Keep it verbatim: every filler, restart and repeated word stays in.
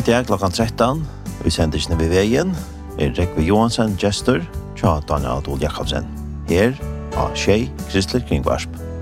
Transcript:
dag klokkan tretton, vi sender ikke ved veien, er Rekve Johansen, gestor, tja Daniel Adol Jakobsen. Her, av Tjei Kristelig Kringvarsp.